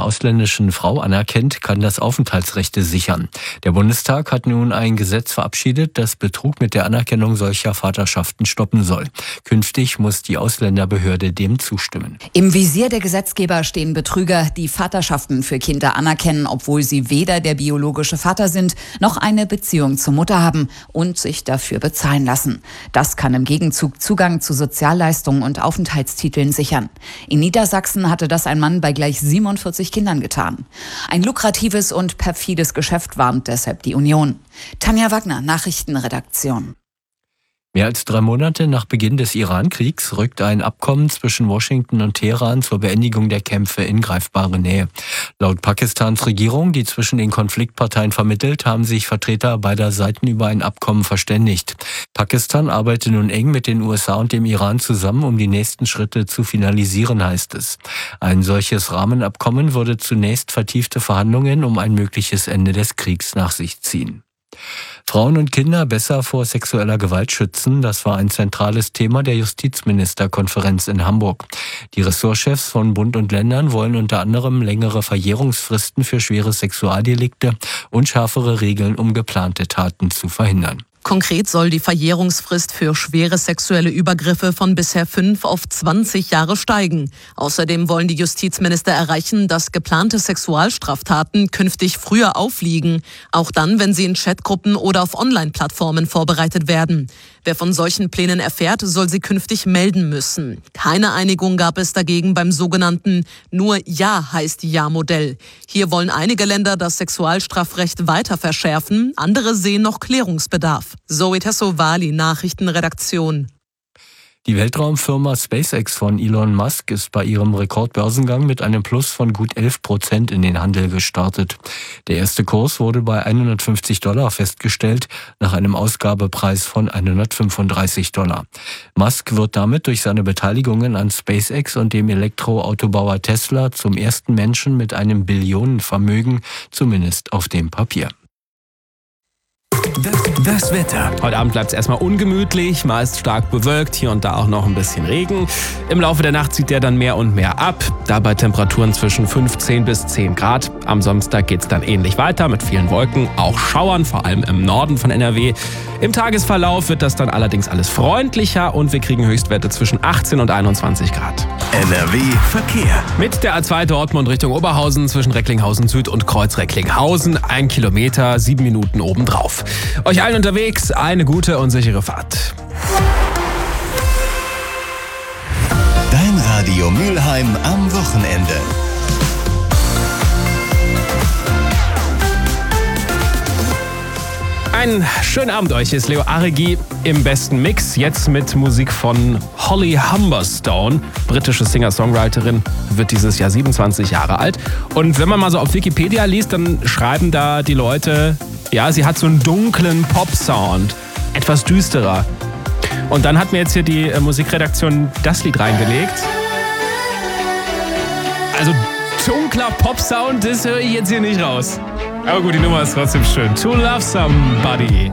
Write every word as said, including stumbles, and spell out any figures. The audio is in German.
einer ausländischen Frau anerkennt, kann das Aufenthaltsrechte sichern. Der Bundestag hat nun ein Gesetz verabschiedet, das Betrug mit der Anerkennung solcher Vaterschaften stoppen soll. Künftig muss die Ausländerbehörde dem zustimmen. Im Visier der Gesetzgeber stehen Betrüger, die Vaterschaften für Kinder anerkennen, obwohl sie weder der biologische Vater sind, noch eine Beziehung zur Mutter haben und sich dafür bezahlen lassen. Das kann im Gegenzug Zugang zu Sozialleistungen und Aufenthaltstiteln sichern. In Niedersachsen hatte das ein Mann bei gleich siebenundvierzig Kindern getan. Ein lukratives und perfides Geschäft, warnt deshalb die Union. Tanja Wagner, Nachrichtenredaktion. Mehr als drei Monate nach Beginn des Iran-Kriegs rückt ein Abkommen zwischen Washington und Teheran zur Beendigung der Kämpfe in greifbare Nähe. Laut Pakistans Regierung, die zwischen den Konfliktparteien vermittelt, haben sich Vertreter beider Seiten über ein Abkommen verständigt. Pakistan arbeitet nun eng mit den U S A und dem Iran zusammen, um die nächsten Schritte zu finalisieren, heißt es. Ein solches Rahmenabkommen würde zunächst vertiefte Verhandlungen um ein mögliches Ende des Kriegs nach sich ziehen. Frauen und Kinder besser vor sexueller Gewalt schützen, das war ein zentrales Thema der Justizministerkonferenz in Hamburg. Die Ressortchefs von Bund und Ländern wollen unter anderem längere Verjährungsfristen für schwere Sexualdelikte und schärfere Regeln, um geplante Taten zu verhindern. Konkret soll die Verjährungsfrist für schwere sexuelle Übergriffe von bisher fünf auf zwanzig Jahre steigen. Außerdem wollen die Justizminister erreichen, dass geplante Sexualstraftaten künftig früher aufliegen, auch dann, wenn sie in Chatgruppen oder auf Online-Plattformen vorbereitet werden. Wer von solchen Plänen erfährt, soll sie künftig melden müssen. Keine Einigung gab es dagegen beim sogenannten Nur Ja heißt Ja-Modell. Hier wollen einige Länder das Sexualstrafrecht weiter verschärfen, andere sehen noch Klärungsbedarf. Zoe Tassovali, Nachrichtenredaktion. Die Weltraumfirma SpaceX von Elon Musk ist bei ihrem Rekordbörsengang mit einem Plus von gut elf Prozent in den Handel gestartet. Der erste Kurs wurde bei hundertfünfzig Dollar festgestellt, nach einem Ausgabepreis von hundertfünfunddreißig Dollar. Musk wird damit durch seine Beteiligungen an SpaceX und dem Elektroautobauer Tesla zum ersten Menschen mit einem Billionenvermögen, zumindest auf dem Papier. Das, das Wetter. Heute Abend bleibt es erstmal ungemütlich, meist stark bewölkt, hier und da auch noch ein bisschen Regen. Im Laufe der Nacht zieht der dann mehr und mehr ab, dabei Temperaturen zwischen fünfzehn bis zehn Grad. Am Samstag geht es dann ähnlich weiter mit vielen Wolken, auch Schauern, vor allem im Norden von N R W. Im Tagesverlauf wird das dann allerdings alles freundlicher und wir kriegen Höchstwerte zwischen achtzehn und einundzwanzig Grad. N R W Verkehr. Mit der A zwei Dortmund Richtung Oberhausen zwischen Recklinghausen Süd und Kreuz Recklinghausen. Ein Kilometer, sieben Minuten obendrauf. Euch allen unterwegs eine gute und sichere Fahrt. Dein Radio Mülheim am Wochenende. Einen schönen Abend euch, hier ist Leo Aregi im besten Mix. Jetzt mit Musik von Holly Humberstone. Britische Singer-Songwriterin, wird dieses Jahr siebenundzwanzig Jahre alt. Und wenn man mal so auf Wikipedia liest, dann schreiben da die Leute, ja, sie hat so einen dunklen Pop-Sound, etwas düsterer. Und dann hat mir jetzt hier die äh, Musikredaktion das Lied reingelegt. Also dunkler Pop-Sound, das höre ich jetzt hier nicht raus. Aber gut, die Nummer ist trotzdem schön. To Love Somebody.